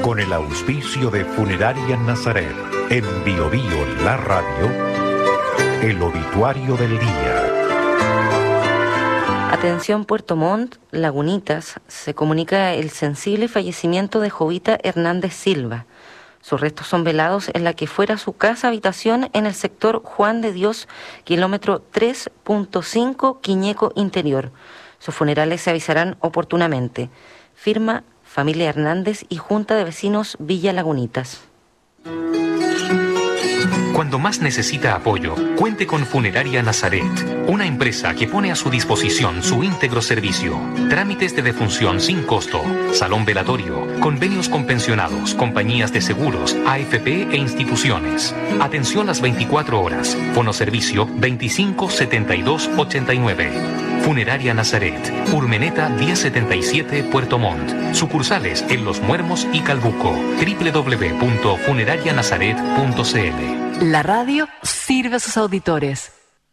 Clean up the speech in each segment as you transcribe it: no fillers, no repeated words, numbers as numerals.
con el auspicio de Funeraria Nazaret, en Bio Bio, la radio, el obituario del día. Atención Puerto Montt, Lagunitas, se comunica el sensible fallecimiento de Jovita Hernández Silva. Sus restos son velados en la que fuera su casa-habitación en el sector Juan de Dios, kilómetro 3.5, Quiñeco Interior. Sus funerales se avisarán oportunamente. Firma Familia Hernández y Junta de Vecinos Villa Lagunitas. Cuando más necesita apoyo, cuente con Funeraria Nazaret, una empresa que pone a su disposición su íntegro servicio. Trámites de defunción sin costo, salón velatorio, convenios con pensionados, compañías de seguros, AFP e instituciones. Atención las 24 horas. Fonoservicio 25 72 89. Funeraria Nazaret, Urmeneta 1077, Puerto Montt. Sucursales en Los Muermos y Calbuco. www.funerarianazaret.cl. La radio sirve a sus auditores.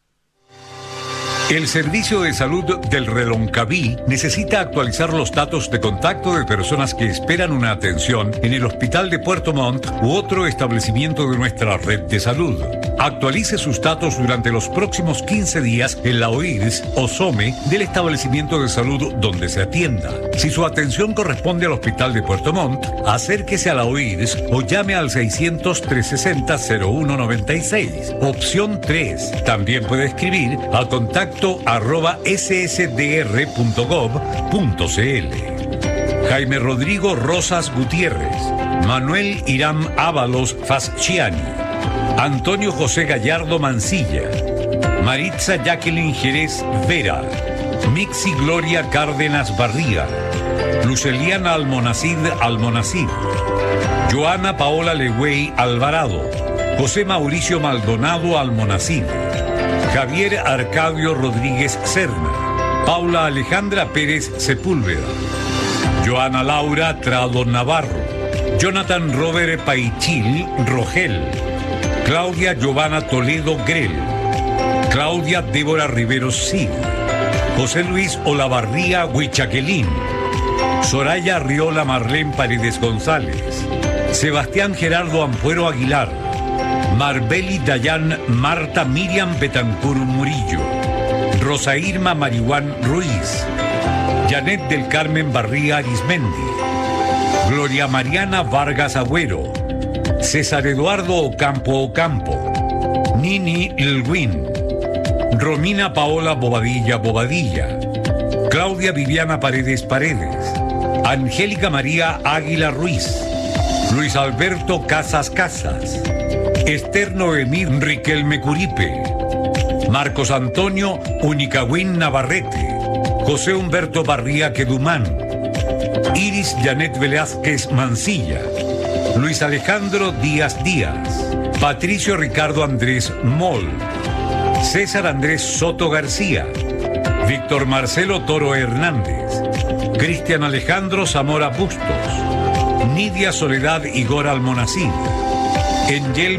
El Servicio de Salud del Reloncaví necesita actualizar los datos de contacto de personas que esperan una atención en el Hospital de Puerto Montt u otro establecimiento de nuestra red de salud. Actualice sus datos durante los próximos 15 días en la OIRS o SOME del establecimiento de salud donde se atienda. Si su atención corresponde al Hospital de Puerto Montt, acérquese a la OIRS o llame al 600-360-0196, opción 3. También puede escribir al contacto @ssdr.gov.cl. Jaime Rodrigo Rosas Gutiérrez, Manuel Irán Ábalos Fasciani, Antonio José Gallardo Mancilla, Maritza Jacqueline Jerez Vera, Mixi Gloria Cárdenas Barría, Luceliana Almonacid Almonacid, Joana Paola Legüey Alvarado, José Mauricio Maldonado Almonacid, Javier Arcadio Rodríguez Serna, Paula Alejandra Pérez Sepúlveda, Joana Laura Trado Navarro, Jonathan Robert Paichil Rogel, Claudia Giovanna Toledo Grel, Claudia Débora Riveros Cid, José Luis Olavarría Huichaquelín, Soraya Riola Marlén Paredes González, Sebastián Gerardo Ampuero Aguilar, Marbeli Dayan Marta Miriam Betancur Murillo, Rosa Irma Marihuán Ruiz, Janet del Carmen Barría Arismendi, Gloria Mariana Vargas Agüero, César Eduardo Ocampo, Nini Ilwin, Romina Paola Bobadilla, Claudia Viviana Paredes, Angélica María Águila Ruiz, Luis Alberto Casas, Esther Noemí Riquelme Curipe, Marcos Antonio Unicagüín Navarrete, José Humberto Barría Quedumán, Iris Janet Velázquez Mancilla, Luis Alejandro Díaz, Patricio Ricardo Andrés Moll, César Andrés Soto García, Víctor Marcelo Toro Hernández, Cristian Alejandro Zamora Bustos, Nidia Soledad Igor Almonacid, Engel